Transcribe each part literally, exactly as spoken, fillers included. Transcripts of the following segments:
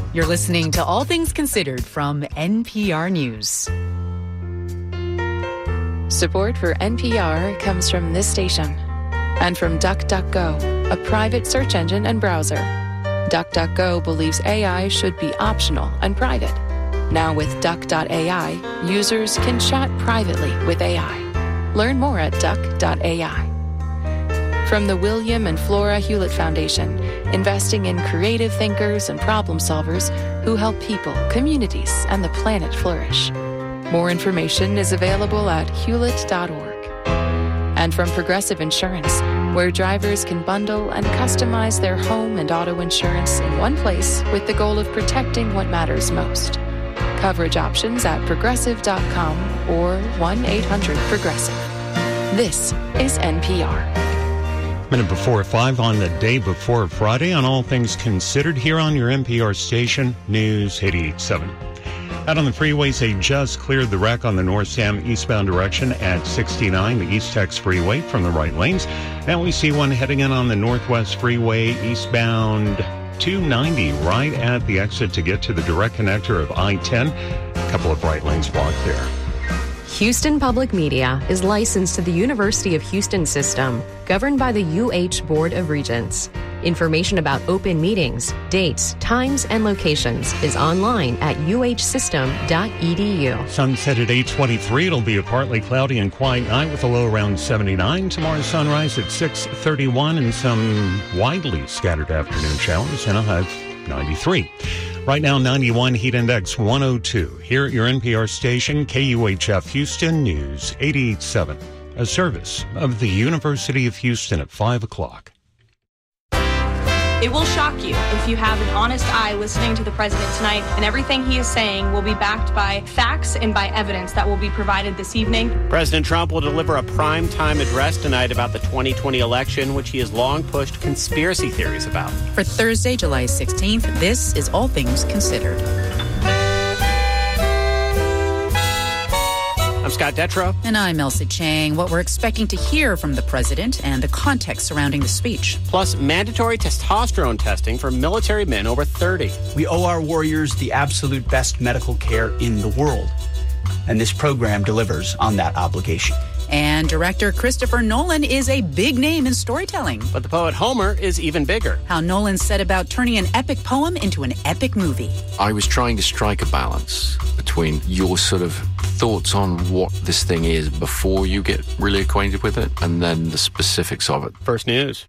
You're listening to All Things Considered from N P R News. Support for N P R comes from this station and from DuckDuckGo, a private search engine and browser. DuckDuckGo believes A I should be optional and private. Now with Duck dot A I, users can chat privately with A I. Learn more at Duck dot A I. From the William and Flora Hewlett Foundation, investing in creative thinkers and problem solvers who help people, communities, and the planet flourish. More information is available at hewlett dot org. And from Progressive Insurance, where drivers can bundle and customize their home and auto insurance in one place with the goal of protecting what matters most. Coverage options at progressive dot com or one eight hundred progressive. This is N P R. Minute before five on the day before Friday on All Things Considered here on your N P R station, News eighty-eight point seven. Out on the freeways, they just cleared the wreck on the North Sam eastbound direction at sixty-nine, the East Tex Freeway from the right lanes. Now we see one heading in on the Northwest Freeway eastbound two ninety right at the exit to get to the direct connector of I ten. A couple of right lanes blocked there. Houston Public Media is licensed to the University of Houston system, governed by the U H Board of Regents. Information about open meetings, dates, times, and locations is online at u h system dot e d u. Sunset at eight twenty-three. It'll be a partly cloudy and quiet night with a low around seventy-nine. Tomorrow's sunrise at six thirty-one and some widely scattered afternoon showers and a high of ninety-three. Right now, ninety-one, heat index one oh two. Here at your N P R station, K U H F Houston News eighty-eight point seven. A service of the University of Houston at five o'clock. It will shock you if you have an honest eye listening to the president tonight, and everything he is saying will be backed by facts and by evidence that will be provided this evening. President Trump will deliver a prime-time address tonight about the twenty twenty election, which he has long pushed conspiracy theories about. For Thursday, July sixteenth, this is All Things Considered. I'm Scott Detrow. And I'm Elsie Chang. What we're expecting to hear from the president and the context surrounding the speech. Plus, mandatory testosterone testing for military men over thirty. We owe our warriors the absolute best medical care in the world. And this program delivers on that obligation. And director Christopher Nolan is a big name in storytelling. But the poet Homer is even bigger. How Nolan set about turning an epic poem into an epic movie. I was trying to strike a balance between your sort of thoughts on what this thing is before you get really acquainted with it, and then the specifics of it. First News.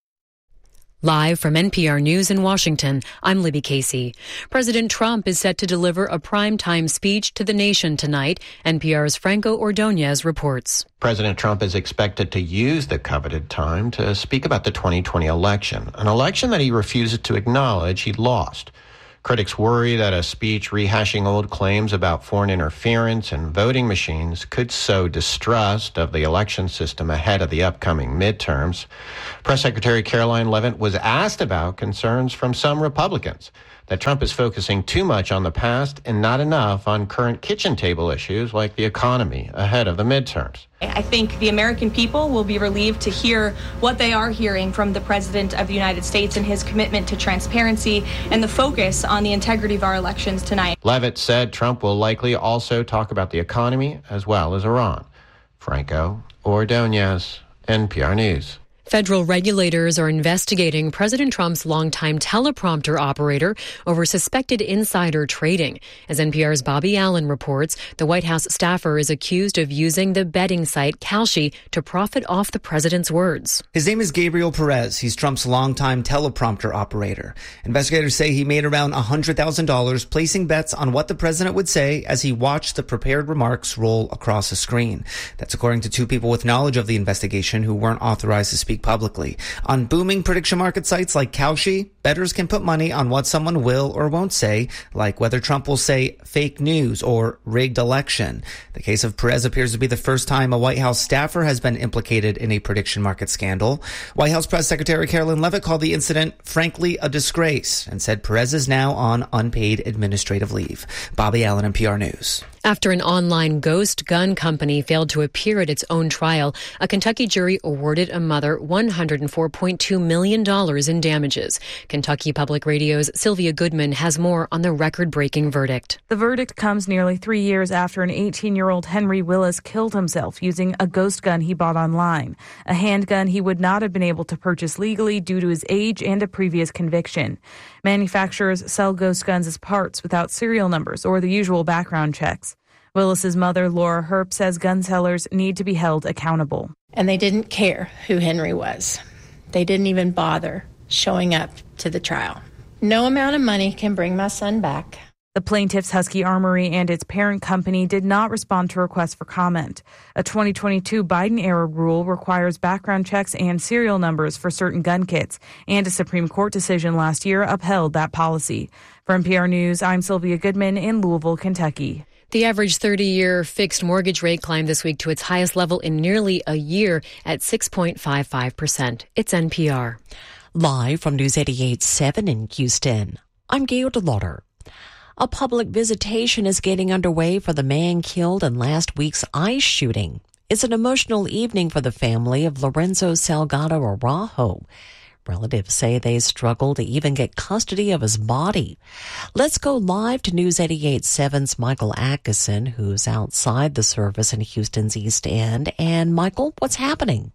Live from N P R News in Washington, I'm Libby Casey. President Trump is set to deliver a primetime speech to the nation tonight. N P R's Franco Ordonez reports. President Trump is expected to use the coveted time to speak about the twenty twenty election, an election that he refuses to acknowledge he lost. Critics worry that a speech rehashing old claims about foreign interference and voting machines could sow distrust of the election system ahead of the upcoming midterms. Press Secretary Karoline Leavitt was asked about concerns from some Republicans that Trump is focusing too much on the past and not enough on current kitchen table issues like the economy ahead of the midterms. I think the American people will be relieved to hear what they are hearing from the President of the United States and his commitment to transparency and the focus on the integrity of our elections tonight. Leavitt said Trump will likely also talk about the economy as well as Iran. Franco Ordonez, N P R News. Federal regulators are investigating President Trump's longtime teleprompter operator over suspected insider trading. As N P R's Bobby Allen reports, the White House staffer is accused of using the betting site Kalshi to profit off the president's words. His name is Gabriel Perez. He's Trump's longtime teleprompter operator. Investigators say he made around one hundred thousand dollars placing bets on what the president would say as he watched the prepared remarks roll across a screen. That's according to two people with knowledge of the investigation who weren't authorized to speak publicly. On booming prediction market sites like Kalshi, bettors can put money on what someone will or won't say, like whether Trump will say fake news or rigged election. The case of Perez appears to be the first time a White House staffer has been implicated in a prediction market scandal. White House Press Secretary Karoline Leavitt called the incident, frankly, a disgrace, and said Perez is now on unpaid administrative leave. Bobby Allen, N P R News. After an online ghost gun company failed to appear at its own trial, a Kentucky jury awarded a mother one hundred four point two million dollars in damages. Kentucky Public Radio's Sylvia Goodman has more on the record-breaking verdict. The verdict comes nearly three years after an eighteen-year-old Henry Willis killed himself using a ghost gun he bought online, a handgun he would not have been able to purchase legally due to his age and a previous conviction. Manufacturers sell ghost guns as parts without serial numbers or the usual background checks. Willis's mother, Laura Herp, says gun sellers need to be held accountable. And they didn't care who Henry was. They didn't even bother showing up to the trial. No amount of money can bring my son back. The plaintiff's Husky Armory and its parent company did not respond to requests for comment. A twenty twenty-two Biden-era rule requires background checks and serial numbers for certain gun kits, and a Supreme Court decision last year upheld that policy. For N P R News, I'm Sylvia Goodman in Louisville, Kentucky. The average thirty-year fixed mortgage rate climbed this week to its highest level in nearly a year at six point five five percent. It's N P R. Live from News eighty-eight point seven in Houston, I'm Gail DeLauder. A public visitation is getting underway for the man killed in last week's ICE shooting. It's an emotional evening for the family of Lorenzo Salgado Araujo. Relatives say they struggle to even get custody of his body. Let's go live to News eighty-eight point seven's Michael Atkinson, who's outside the service in Houston's East End. And Michael, what's happening?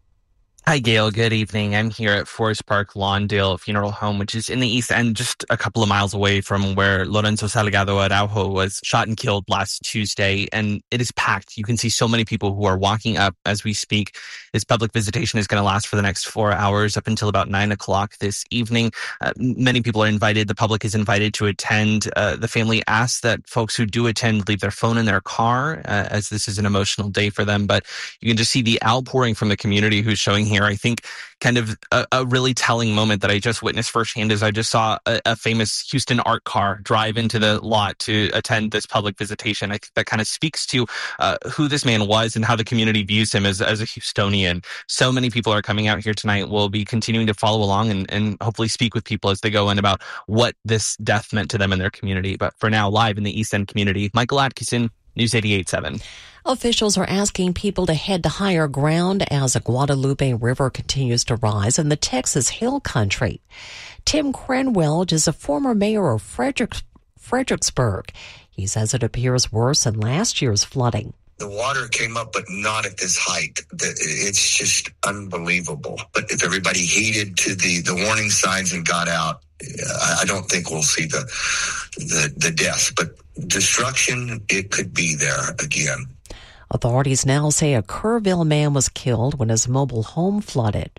Hi, Gail. Good evening. I'm here at Forest Park Lawndale Funeral Home, which is in the East End, just a couple of miles away from where Lorenzo Salgado Araujo was shot and killed last Tuesday. And it is packed. You can see so many people who are walking up as we speak. This public visitation is going to last for the next four hours up until about nine o'clock this evening. Uh, many people are invited. The public is invited to attend. Uh, the family asks that folks who do attend leave their phone in their car, uh, as this is an emotional day for them. But you can just see the outpouring from the community who's showing here. I think kind of a, a really telling moment that I just witnessed firsthand is I just saw a, a famous Houston art car drive into the lot to attend this public visitation. I think that kind of speaks to uh, who this man was and how the community views him as, as a Houstonian. So many people are coming out here tonight. We'll be continuing to follow along and, and hopefully speak with people as they go in about what this death meant to them and their community. But for now, live in the East End community, Michael Atkinson, News eighty-eight point seven. Officials are asking people to head to higher ground as the Guadalupe River continues to rise in the Texas Hill Country. Tim Crenwell is a former mayor of Fredericks- Fredericksburg. He says it appears worse than last year's flooding. The water came up, but not at this height. It's just unbelievable. But if everybody heeded to the, the warning signs and got out, I don't think we'll see the, the, the death. But destruction, it could be there again. Authorities now say a Kerrville man was killed when his mobile home flooded.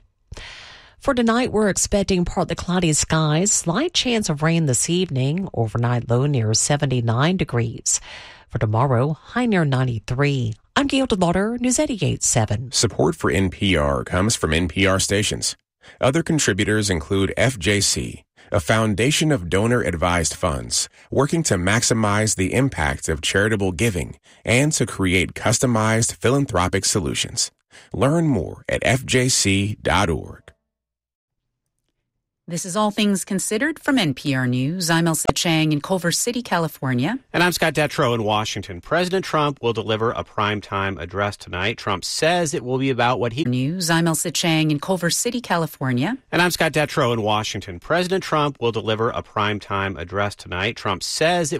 For tonight, we're expecting partly cloudy skies, slight chance of rain this evening, overnight low near seventy-nine degrees. For tomorrow, high near ninety-three. I'm Gail DeLauder, News eighty-eight point seven. Support for N P R comes from N P R stations. Other contributors include F J C, a foundation of donor-advised funds working to maximize the impact of charitable giving and to create customized philanthropic solutions. Learn more at f j c dot org. This is All Things Considered from N P R News. I'm Elsa Chang in Culver City, California. And I'm Scott Detrow in Washington. President Trump will deliver a primetime address tonight. Trump says it will be about what he... News. I'm Elsa Chang in Culver City, California. And I'm Scott Detrow in Washington. President Trump will deliver a primetime address tonight. Trump says it